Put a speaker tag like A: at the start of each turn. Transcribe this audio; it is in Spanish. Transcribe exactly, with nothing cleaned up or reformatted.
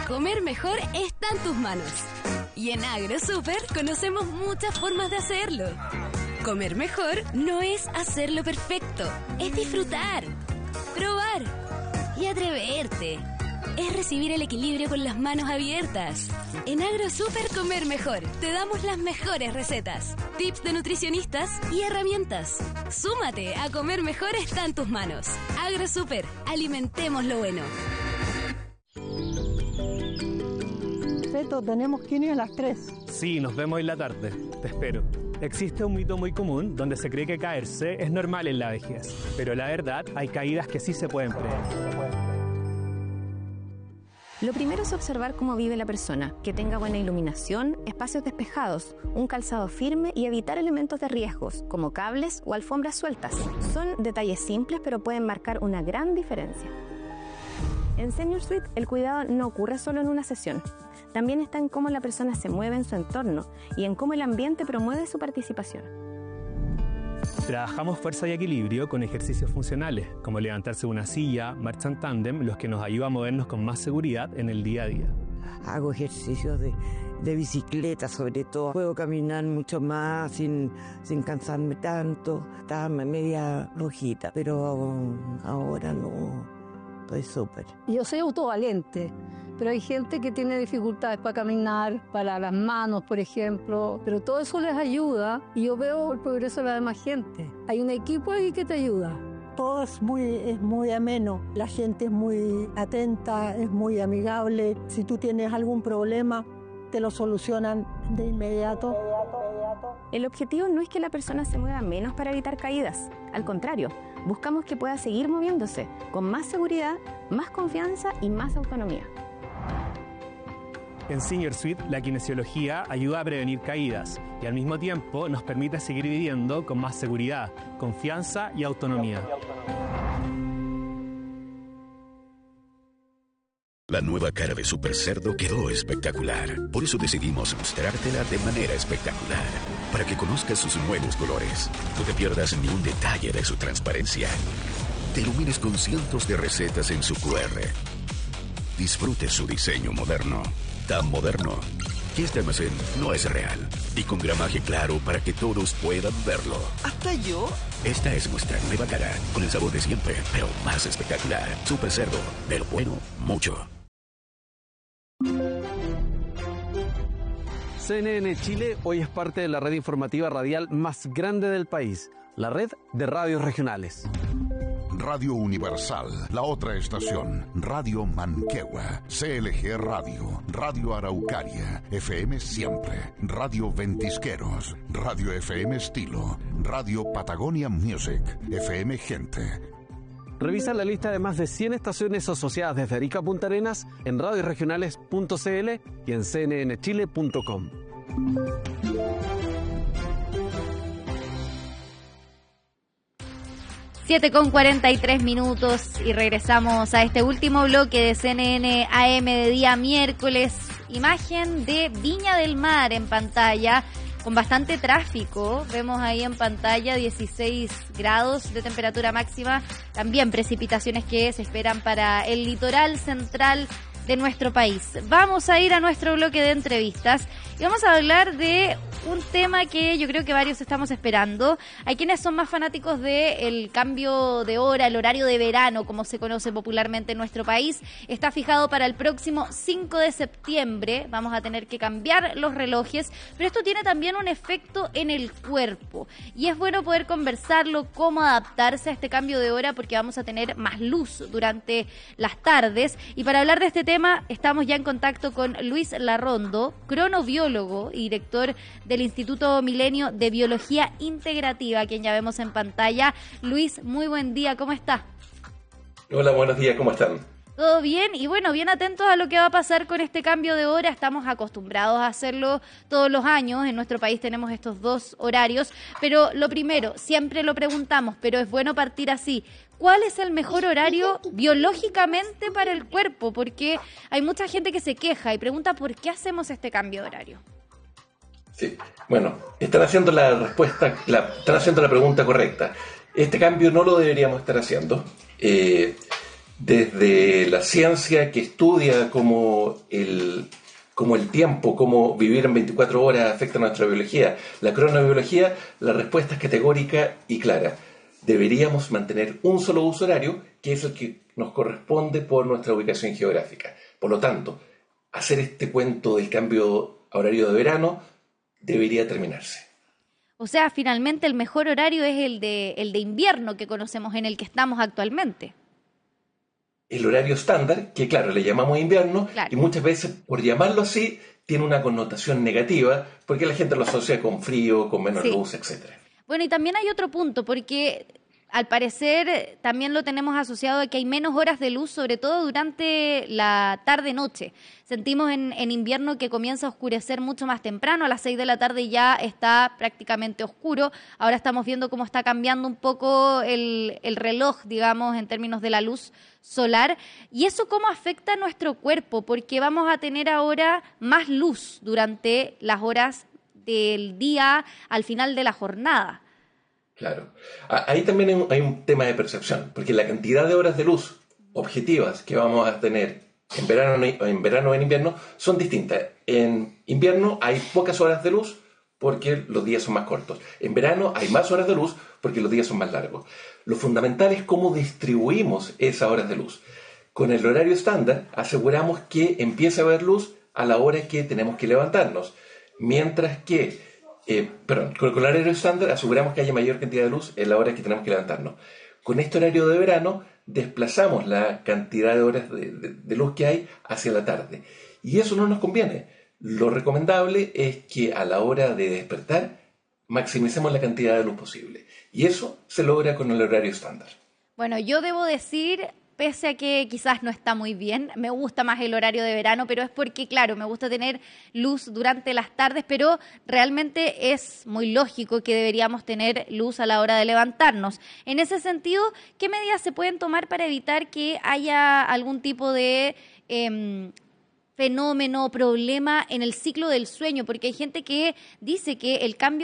A: Comer mejor está en tus manos. Y en AgroSuper conocemos muchas formas de hacerlo. Comer mejor no es hacerlo perfecto, es disfrutar, probar y atreverte. Es recibir el equilibrio con las manos abiertas. En AgroSuper Comer Mejor te damos las mejores recetas, tips de nutricionistas y herramientas. Súmate a Comer Mejor está en tus manos. AgroSuper, alimentemos lo bueno.
B: Feto, tenemos quinio a las tres.
C: Sí, nos vemos en la tarde. Te espero. Existe un mito muy común donde se cree que caerse es normal en la vejez, pero la verdad hay caídas que sí se pueden prever.
D: Lo primero es observar cómo vive la persona, que tenga buena iluminación, espacios despejados, un calzado firme y evitar elementos de riesgos, como cables o alfombras sueltas. Son detalles simples, pero pueden marcar una gran diferencia. En Senior Suite, el cuidado no ocurre solo en una sesión. También está en cómo la persona se mueve en su entorno y en cómo el ambiente promueve su participación.
C: Trabajamos fuerza y equilibrio con ejercicios funcionales, como levantarse de una silla, marcha en tándem, los que nos ayudan a movernos con más seguridad en el día a día.
E: Hago ejercicios de, de bicicleta sobre todo. Puedo caminar mucho más sin, sin cansarme tanto. Estaba media rojita, pero ahora no. Estoy súper.
B: Yo soy autovalente, pero hay gente que tiene dificultades para caminar, para las manos, por ejemplo, pero todo eso les ayuda y yo veo el progreso de la demás gente. Hay un equipo ahí que te ayuda. Todo es muy, es muy ameno, la gente es muy atenta, es muy amigable. Si tú tienes algún problema, te lo solucionan de inmediato.
D: El objetivo no es que la persona se mueva menos para evitar caídas. Al contrario, buscamos que pueda seguir moviéndose con más seguridad, más confianza y más autonomía.
C: En Senior Suite, la kinesiología ayuda a prevenir caídas y al mismo tiempo nos permite seguir viviendo con más seguridad, confianza y autonomía.
F: La nueva cara de Super Cerdo quedó espectacular. Por eso decidimos mostrártela de manera espectacular. Para que conozcas sus nuevos colores. No te pierdas ni un detalle de su transparencia. Te ilumines con cientos de recetas en su cu erre. Disfrute su diseño moderno. Tan moderno que este almacén no es real. Y con gramaje claro para que todos puedan verlo.
E: ¿Hasta yo?
F: Esta es nuestra nueva cara. Con el sabor de siempre, pero más espectacular. Super Cerdo. De lo bueno, mucho.
G: C N N Chile hoy es parte de la red informativa radial más grande del país, la red de radios regionales.
H: Radio Universal, la otra estación, Radio Manquehue, C L G Radio, Radio Araucaria, F M Siempre, Radio Ventisqueros, Radio F M Estilo, Radio Patagonia Music, F M Gente.
G: Revisa la lista de más de cien estaciones asociadas desde Arica a Punta Arenas en radioregionales punto c l y en c n n chile punto com.
I: siete con cuarenta y tres minutos y regresamos a este último bloque de C N N A M de día miércoles. Imagen de Viña del Mar en pantalla, con bastante tráfico. Vemos ahí en pantalla dieciséis grados de temperatura máxima. También precipitaciones que se esperan para el litoral central de nuestro país. Vamos a ir a nuestro bloque de entrevistas y vamos a hablar de un tema que yo creo que varios estamos esperando. Hay quienes son más fanáticos del cambio de hora, el horario de verano, como se conoce popularmente en nuestro país. Está fijado para el próximo cinco de septiembre. Vamos a tener que cambiar los relojes, pero esto tiene también un efecto en el cuerpo. Y es bueno poder conversarlo, cómo adaptarse a este cambio de hora, porque vamos a tener más luz durante las tardes. Y para hablar de este tema, estamos ya en contacto con Luis Larrondo, cronobiólogo y director del Instituto Milenio de Biología Integrativa, quien ya vemos en pantalla. Luis, muy buen día, ¿cómo está?
J: Hola, buenos días, ¿cómo están?
I: Todo bien, y bueno, bien atentos a lo que va a pasar con este cambio de hora. Estamos acostumbrados a hacerlo todos los años. En nuestro país tenemos estos dos horarios, pero lo primero, siempre lo preguntamos, pero es bueno partir así. ¿Cuál es el mejor horario biológicamente para el cuerpo? Porque hay mucha gente que se queja y pregunta por qué hacemos este cambio de horario.
J: Sí, bueno, están haciendo la respuesta, la, están haciendo la pregunta correcta. Este cambio no lo deberíamos estar haciendo. Eh, desde la ciencia que estudia cómo el, cómo el tiempo, cómo vivir en veinticuatro horas afecta a nuestra biología, la cronobiología, la respuesta es categórica y clara. Deberíamos mantener un solo uso horario, que es el que nos corresponde por nuestra ubicación geográfica. Por lo tanto, hacer este cuento del cambio a horario de verano debería terminarse.
I: O sea, finalmente el mejor horario es el de, el de invierno que conocemos, en el que estamos actualmente.
J: El horario estándar, que claro, le llamamos invierno, claro. Y muchas veces, por llamarlo así, tiene una connotación negativa, porque la gente lo asocia con frío, con menos sí. luz, etcétera.
I: Bueno, y también hay otro punto, porque al parecer también lo tenemos asociado a que hay menos horas de luz, sobre todo durante la tarde-noche. Sentimos en, en invierno que comienza a oscurecer mucho más temprano, a las seis de la tarde ya está prácticamente oscuro. Ahora estamos viendo cómo está cambiando un poco el, el reloj, digamos, en términos de la luz solar. ¿Y eso cómo afecta a nuestro cuerpo? Porque vamos a tener ahora más luz durante las horas del día, al final de la jornada.
J: Claro. Ahí también hay un, hay un tema de percepción, porque la cantidad de horas de luz objetivas que vamos a tener en verano, en verano o en invierno son distintas. En invierno hay pocas horas de luz porque los días son más cortos. En verano hay más horas de luz porque los días son más largos. Lo fundamental es cómo distribuimos esas horas de luz. Con el horario estándar aseguramos que empiece a haber luz a la hora que tenemos que levantarnos, mientras que Eh, perdón, con el horario estándar aseguramos que haya mayor cantidad de luz en la hora que tenemos que levantarnos. Con este horario de verano desplazamos la cantidad de horas de, de, de luz que hay hacia la tarde. Y eso no nos conviene. Lo recomendable es que a la hora de despertar maximicemos la cantidad de luz posible. Y eso se logra con el horario estándar.
I: Bueno, yo debo decir, pese a que quizás no está muy bien, me gusta más el horario de verano, pero es porque, claro, me gusta tener luz durante las tardes, pero realmente es muy lógico que deberíamos tener luz a la hora de levantarnos. En ese sentido, ¿qué medidas se pueden tomar para evitar que haya algún tipo de eh, fenómeno o problema en el ciclo del sueño? Porque hay gente que dice que el cambio